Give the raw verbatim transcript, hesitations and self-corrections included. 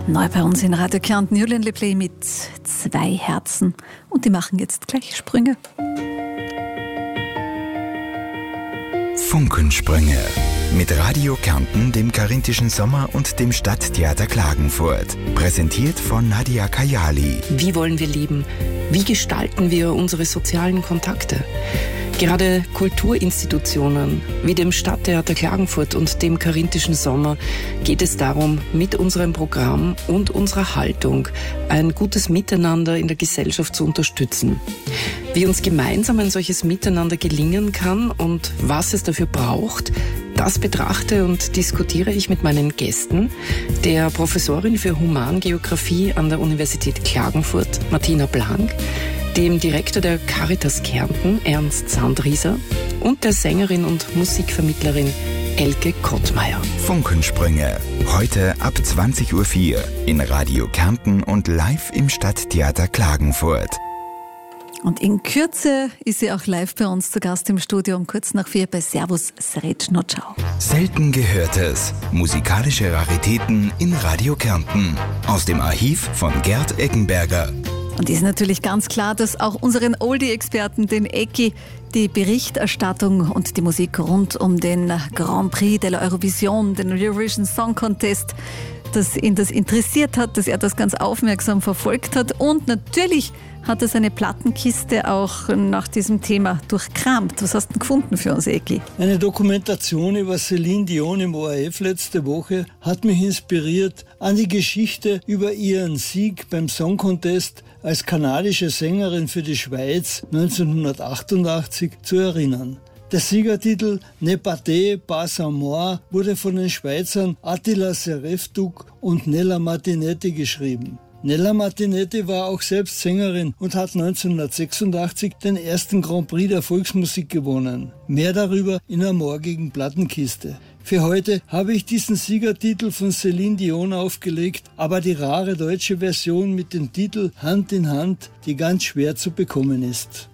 Neu bei uns in Radio Kärnten, Julian Leplay mit zwei Herzen. Und die machen jetzt gleich Sprünge. Funkensprünge. Mit Radio Kärnten, dem Karinthischen Sommer und dem Stadttheater Klagenfurt. Präsentiert von Nadia Kayali. Wie wollen wir leben? Wie gestalten wir unsere sozialen Kontakte? Gerade Kulturinstitutionen wie dem Stadttheater Klagenfurt und dem Karinthischen Sommer geht es darum, mit unserem Programm und unserer Haltung ein gutes Miteinander in der Gesellschaft zu unterstützen. Wie uns gemeinsam ein solches Miteinander gelingen kann und was es dafür braucht, das betrachte und diskutiere ich mit meinen Gästen, der Professorin für Humangeographie an der Universität Klagenfurt, Martina Blank, dem Direktor der Caritas Kärnten, Ernst Sandrieser, und der Sängerin und Musikvermittlerin Elke Kottmeier. Funkensprünge. Heute ab zwanzig Uhr vier in Radio Kärnten und live im Stadttheater Klagenfurt. Und in Kürze ist sie auch live bei uns zu Gast im Studio um kurz nach vier bei Servus Srečno Ciao. Selten Gehörtes. Musikalische Raritäten in Radio Kärnten. Aus dem Archiv von Gerd Eckenberger. Und ist natürlich ganz klar, dass auch unseren Oldie-Experten, den Ecki, die Berichterstattung und die Musik rund um den Grand Prix de l'Eurovision, den Eurovision Song Contest, dass ihn das interessiert hat, dass er das ganz aufmerksam verfolgt hat. Und natürlich hat er seine Plattenkiste auch nach diesem Thema durchkramt. Was hast du gefunden für uns, Ecki? Eine Dokumentation über Céline Dion im O R F letzte Woche hat mich inspiriert, an die Geschichte über ihren Sieg beim Song Contest als kanadische Sängerin für die Schweiz neunzehnhundertachtundachtzig zu erinnern. Der Siegertitel Ne partez pas sans moi wurde von den Schweizern Attila Sereftuk und Nella Martinetti geschrieben. Nella Martinetti war auch selbst Sängerin und hat neunzehnhundertsechsundachtzig den ersten Grand Prix der Volksmusik gewonnen. Mehr darüber in der morgigen Plattenkiste. Für heute habe ich diesen Siegertitel von Céline Dion aufgelegt, aber die rare deutsche Version mit dem Titel Hand in Hand, die ganz schwer zu bekommen ist.